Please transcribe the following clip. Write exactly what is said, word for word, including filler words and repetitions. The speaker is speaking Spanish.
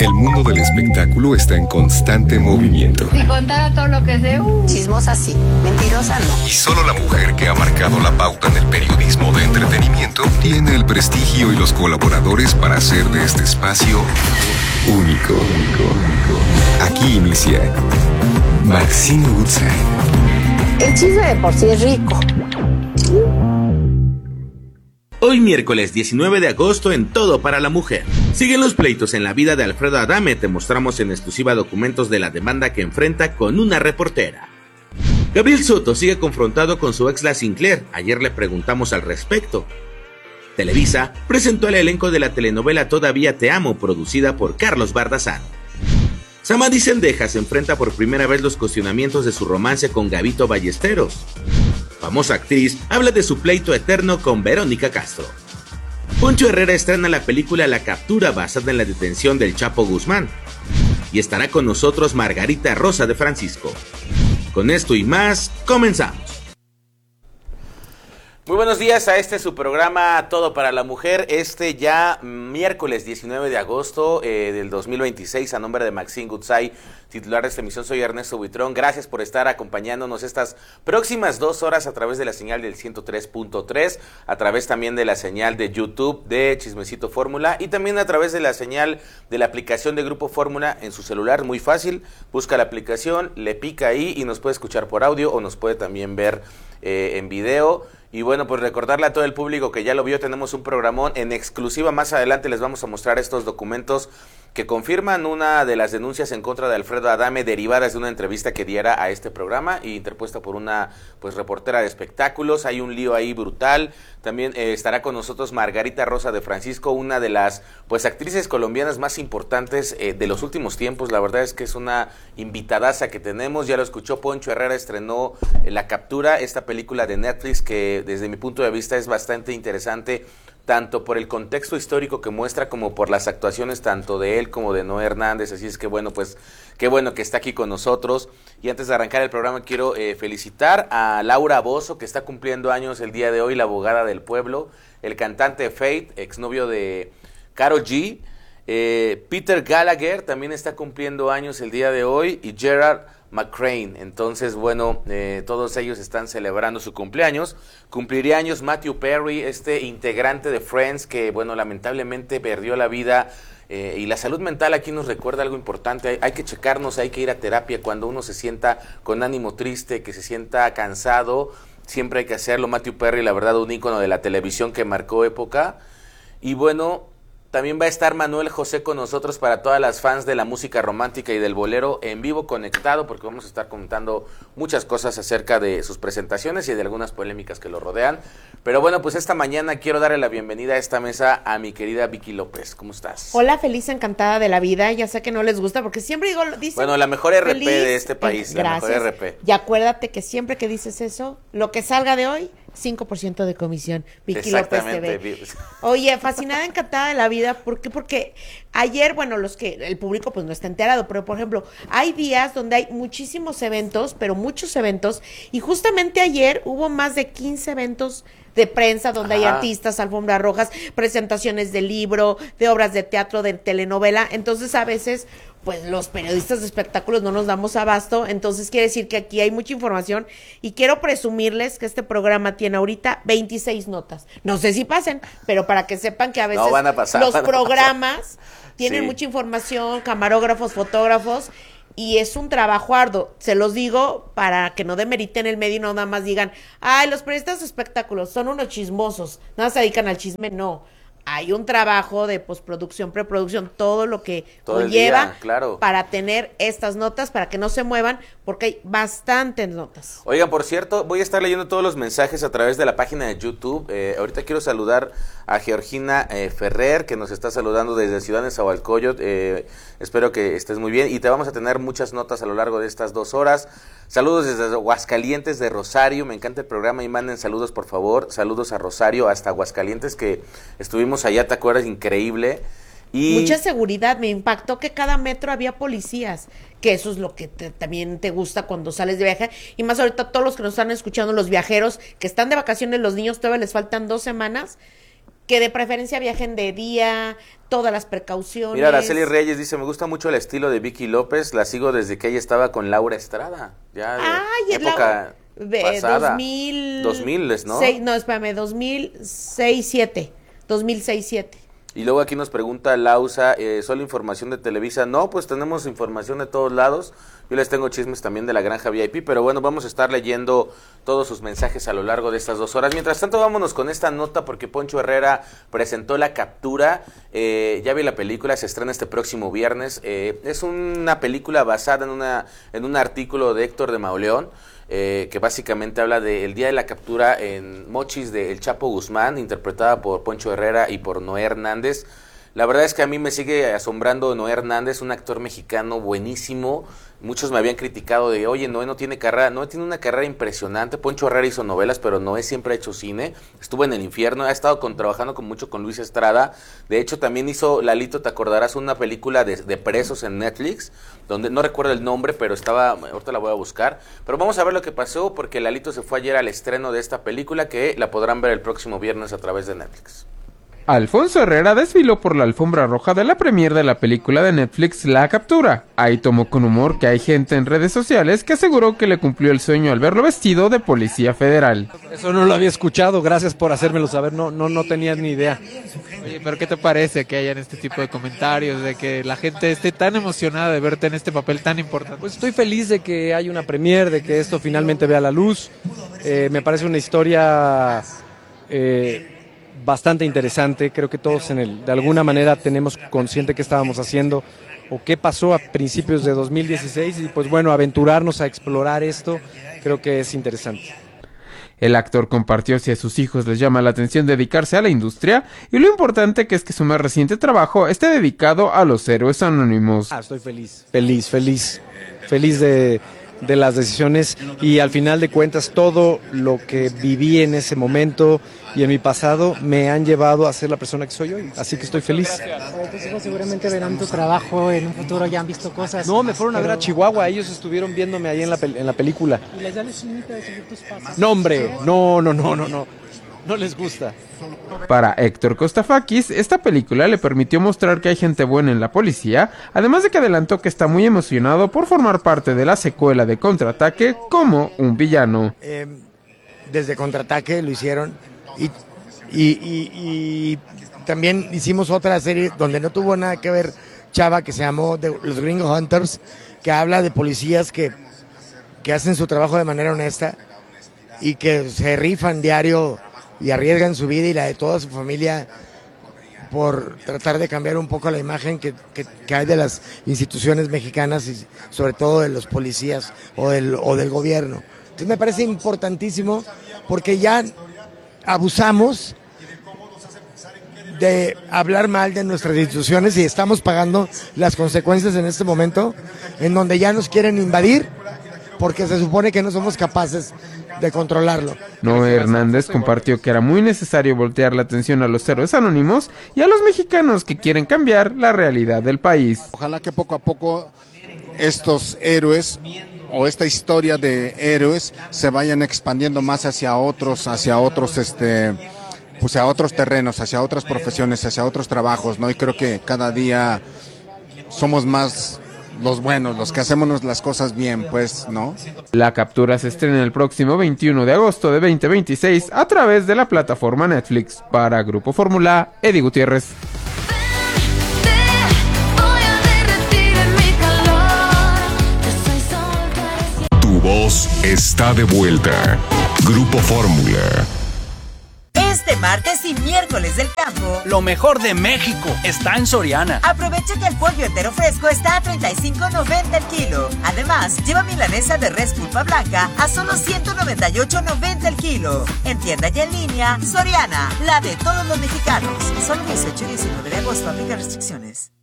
El mundo del espectáculo está en constante movimiento. Si contara todo lo que sé, uh. Chismosa sí, mentirosa no. Y solo la mujer que ha marcado la pauta en el periodismo de entretenimiento tiene el prestigio y los colaboradores para hacer de este espacio único. Aquí inicia Maxine Woodside. El chisme de por sí es rico. Hoy miércoles diecinueve de agosto en Todo para la Mujer. Siguen los pleitos en la vida de Alfredo Adame. Te mostramos en exclusiva documentos de la demanda que enfrenta con una reportera. Gabriel Soto sigue confrontado con su ex La Sinclair. Ayer le preguntamos al respecto. Televisa presentó el elenco de la telenovela Todavía te amo, producida por Carlos Bardazán. Samadhi Sendejas enfrenta por primera vez los cuestionamientos de su romance con Gabito Ballesteros. Famosa actriz habla de su pleito eterno con Verónica Castro. Poncho Herrera estrena la película La Captura, basada en la detención del Chapo Guzmán. Y estará con nosotros Margarita Rosa de Francisco. Con esto y más, comenzamos. Muy buenos días a este su programa Todo para la Mujer, este ya miércoles diecinueve de agosto eh, del dos mil veintiséis, a nombre de Maxine Woodside, titular de esta emisión. Soy Ernesto Buitrón. Gracias por estar acompañándonos estas próximas dos horas a través de la señal del ciento tres punto tres, a través también de la señal de YouTube de Chismecito Fórmula y también a través de la señal de la aplicación de Grupo Fórmula en su celular. Muy fácil, busca la aplicación, le pica ahí y nos puede escuchar por audio o nos puede también ver eh, en video. Y bueno, pues recordarle a todo el público que ya lo vio, tenemos un programón en exclusiva. Más adelante les vamos a mostrar estos documentos que confirman una de las denuncias en contra de Alfredo Adame, derivadas de una entrevista que diera a este programa y interpuesta por una pues reportera de espectáculos. Hay un lío ahí brutal. También eh, estará con nosotros Margarita Rosa de Francisco, una de las pues actrices colombianas más importantes eh, de los últimos tiempos. La verdad es que es una invitadaza que tenemos. Ya lo escuchó, Poncho Herrera estrenó eh, La Captura, esta película de Netflix que desde mi punto de vista es bastante interesante, tanto por el contexto histórico que muestra como por las actuaciones tanto de él como de Noé Hernández. Así es que bueno, pues qué bueno que está aquí con nosotros. Y antes de arrancar el programa quiero eh, felicitar a Laura Bozzo, que está cumpliendo años el día de hoy, la abogada del pueblo, el cantante Faith, exnovio de Karol G, eh, Peter Gallagher también está cumpliendo años el día de hoy, y Gerard McCrane. Entonces, bueno, eh, todos ellos están celebrando su cumpleaños. Cumpliría años Matthew Perry, este integrante de Friends que, bueno, lamentablemente perdió la vida. Eh, y la salud mental aquí nos recuerda algo importante. Hay, hay que checarnos, hay que ir a terapia cuando uno se sienta con ánimo triste, que se sienta cansado. Siempre hay que hacerlo. Matthew Perry, la verdad, un ícono de la televisión que marcó época. Y bueno, también va a estar Manuel José con nosotros para todas las fans de la música romántica y del bolero, en vivo conectado, porque vamos a estar contando muchas cosas acerca de sus presentaciones y de algunas polémicas que lo rodean. Pero bueno, pues esta mañana quiero darle la bienvenida a esta mesa a mi querida Vicky López. ¿Cómo estás? Hola, feliz, encantada de la vida. Ya sé que no les gusta porque siempre digo, dicen, bueno, la mejor R P feliz, de este país, eh, la gracias. mejor R P. Y acuérdate que siempre que dices eso, lo que salga de hoy, cinco por ciento de comisión. Vicky López T V. Oye, fascinada, encantada de la vida. ¿Por qué? Porque ayer, bueno, los que el público pues no está enterado, pero por ejemplo, hay días donde hay muchísimos eventos, pero muchos eventos, y justamente ayer hubo más de quince eventos de prensa donde Ajá. hay artistas, alfombras rojas, presentaciones de libro, de obras de teatro, de telenovela. Entonces a veces pues los periodistas de espectáculos no nos damos abasto. Entonces quiere decir que aquí hay mucha información y quiero presumirles que este programa tiene ahorita veintiséis notas. No sé si pasen, pero para que sepan que a veces no van a pasar, los van a programas pasar. tienen Sí. mucha información, camarógrafos, fotógrafos, y es un trabajo arduo. Se los digo para que no demeriten el medio y no nada más digan, ay, los periodistas de espectáculos son unos chismosos, nada más se dedican al chisme. No, hay un trabajo de postproducción, preproducción, todo lo que todo conlleva día, claro. para tener estas notas, para que no se muevan, porque hay bastantes notas. Oigan, por cierto, voy a estar leyendo todos los mensajes a través de la página de YouTube. Eh, ahorita quiero saludar a Georgina eh, Ferrer, que nos está saludando desde Ciudad de Nezahualcóyotl. Eh, espero que estés muy bien y te vamos a tener muchas notas a lo largo de estas dos horas. Saludos desde Aguascalientes, de Rosario. Me encanta el programa y manden saludos, por favor. Saludos a Rosario, hasta Aguascalientes, que estuvimos allá, ¿te acuerdas? Increíble. Y mucha seguridad, me impactó que cada metro había policías, que eso es lo que te, también te gusta cuando sales de viaje, y más ahorita todos los que nos están escuchando, los viajeros, que están de vacaciones, los niños todavía les faltan dos semanas, que de preferencia viajen de día, todas las precauciones. Mira, Araceli Reyes dice, me gusta mucho el estilo de Vicky López, la sigo desde que ella estaba con Laura Estrada, ya de Ay, época la, pasada. dos mil, dos mil, ¿no? seis, no, espérame, dos mil seis, siete, dos mil seis, siete. Y luego aquí nos pregunta Lausa, eh, ¿solo información de Televisa? No, pues tenemos información de todos lados. Yo les tengo chismes también de la Granja V I P, pero bueno, vamos a estar leyendo todos sus mensajes a lo largo de estas dos horas. Mientras tanto, vámonos con esta nota porque Poncho Herrera presentó La Captura. Eh, ya vi la película, se estrena este próximo viernes. Eh, es una película basada en, una, en un artículo de Héctor de Mauleón. Eh, que básicamente habla del día de la captura en Mochis de El Chapo Guzmán, interpretada por Poncho Herrera y por Noé Hernández. La verdad es que a mí me sigue asombrando Noé Hernández, un actor mexicano buenísimo. Muchos me habían criticado de, oye, Noé no tiene carrera. Noé tiene una carrera impresionante. Poncho Herrera hizo novelas, pero Noé siempre ha hecho cine. Estuvo en El Infierno, ha estado con, trabajando con mucho con Luis Estrada. De hecho, también hizo, Lalito, te acordarás, una película de, de presos en Netflix, donde no recuerdo el nombre, pero estaba, ahorita la voy a buscar. Pero vamos a ver lo que pasó, porque Lalito se fue ayer al estreno de esta película, que la podrán ver el próximo viernes a través de Netflix. Alfonso Herrera desfiló por la alfombra roja de la premier de la película de Netflix La Captura. Ahí tomó con humor que hay gente en redes sociales que aseguró que le cumplió el sueño al verlo vestido de policía federal. Eso no lo había escuchado, gracias por hacérmelo saber, no, no, no tenía ni idea. Oye, pero ¿qué te parece que hayan este tipo de comentarios, de que la gente esté tan emocionada de verte en este papel tan importante? Pues estoy feliz de que haya una premier, de que esto finalmente vea la luz. Eh, me parece una historia eh, bastante interesante. Creo que todos en el, de alguna manera tenemos consciente qué estábamos haciendo o qué pasó a principios de dos mil dieciséis y pues bueno, aventurarnos a explorar esto creo que es interesante. El actor compartió si a sus hijos les llama la atención dedicarse a la industria y lo importante que es que su más reciente trabajo esté dedicado a los héroes anónimos. Ah, estoy feliz, feliz, feliz, feliz de, de las decisiones y al final de cuentas todo lo que viví en ese momento y en mi pasado me han llevado a ser la persona que soy hoy, así que estoy feliz. Tus hijos seguramente verán tu trabajo en un futuro, ya han visto cosas. No, me fueron a pero... ver a Chihuahua, ellos estuvieron viéndome ahí en la, en la película. ¿Y les dan el límite de seguir tus pasos? No, hombre, no, no, no, no, no, no les gusta. Para Héctor Costafakis, esta película le permitió mostrar que hay gente buena en la policía, además de que adelantó que está muy emocionado por formar parte de la secuela de Contraataque como un villano. Eh, desde Contraataque lo hicieron y, y, y, y también hicimos otra serie donde no tuvo nada que ver Chava, que se llamó The, Los Gringo Hunters, que habla de policías que, que hacen su trabajo de manera honesta y que se rifan diario y arriesgan su vida y la de toda su familia por tratar de cambiar un poco la imagen que, que, que hay de las instituciones mexicanas y sobre todo de los policías o del, o del gobierno. Entonces me parece importantísimo porque ya abusamos de hablar mal de nuestras instituciones y estamos pagando las consecuencias en este momento en donde ya nos quieren invadir porque se supone que no somos capaces de controlarlo. Noé Hernández compartió que era muy necesario voltear la atención a los héroes anónimos y a los mexicanos que quieren cambiar la realidad del país. Ojalá que poco a poco estos héroes o esta historia de héroes se vayan expandiendo más hacia otros, hacia otros, este, pues a otros terrenos, hacia otras profesiones, hacia otros trabajos, ¿no? Y creo que cada día somos más los buenos, los que hacemos las cosas bien, pues, ¿no? La Captura se estrena el próximo veintiuno de agosto de veinte veintiséis a través de la plataforma Netflix. Para Grupo Fórmula, Eddie Gutiérrez. Tu voz está de vuelta. Grupo Fórmula. Este martes y miércoles del campo, lo mejor de México está en Soriana. Aprovecha que el pollo entero fresco está a treinta y cinco noventa el kilo. Además, lleva milanesa de res pulpa blanca a solo ciento noventa y ocho noventa el kilo. En tienda y en línea, Soriana, la de todos los mexicanos. Solo dieciocho y diecinueve de agosto, aplica restricciones.